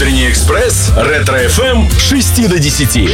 Утренний экспресс, Ретро-ФМ, с 6 до 10.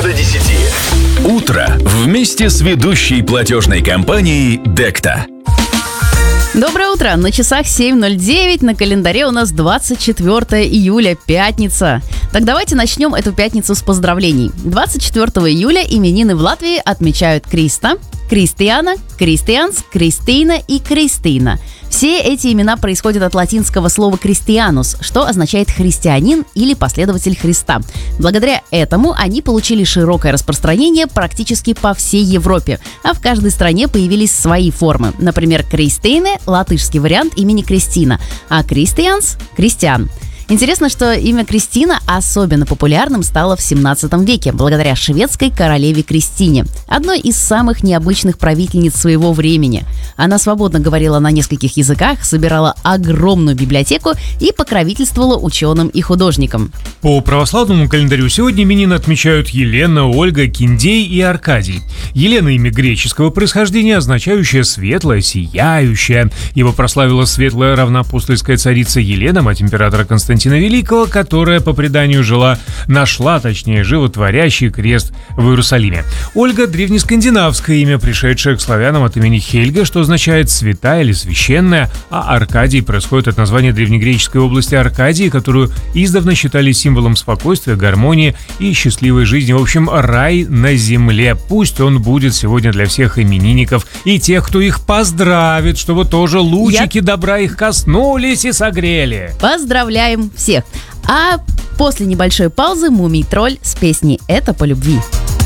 Утро вместе с ведущей платежной компанией Декта. Доброе утро! На часах 7:09, на календаре у нас 24 июля, пятница. Так давайте начнем эту пятницу с поздравлений. 24 июля именины в Латвии отмечают Криста, Кристиана, Кристианс, Кристина и Кристина. Все эти имена происходят от латинского слова «кристианус», что означает «христианин» или «последователь Христа». Благодаря этому они получили широкое распространение практически по всей Европе, а в каждой стране появились свои формы. Например, Кристине – латышский вариант имени Кристина, а Кристианс – Кристиан. Интересно, что имя Кристина особенно популярным стало в 17 веке, благодаря шведской королеве Кристине, одной из самых необычных правительниц своего времени. Она свободно говорила на нескольких языках, собирала огромную библиотеку и покровительствовала ученым и художникам. По православному календарю сегодня именины отмечают Елена, Ольга, Киндей и Аркадий. Елена – имя греческого происхождения, означающее «светлая», «сияющая». Его прославила светлая равноапостольская царица Елена, мать императора Константина Великого, которая, по преданию, нашла животворящий крест в Иерусалиме. Ольга – древнескандинавское имя, пришедшее к славянам от имени Хельга, что означает «святая» или «священная», а Аркадий происходит от названия древнегреческой области Аркадии, которую издавна считали символом спокойствия, гармонии и счастливой жизни. В общем, рай на земле. Пусть он будет сегодня для всех именинников и тех, кто их поздравит, чтобы тоже лучики добра их коснулись и согрели. Поздравляем всех! А после небольшой паузы Мумий-тролль с песней «Это по любви».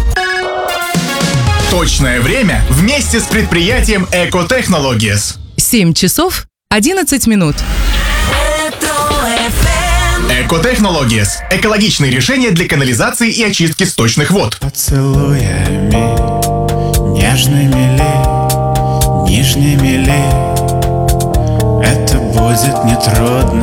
Точное время вместе с предприятием Экотехнологиес. 7 часов 11 минут. Экотехнологиес – экологичные решения для канализации и очистки сточных вод. Поцелуями нежными ли, нижними ли, это будет нетрудно.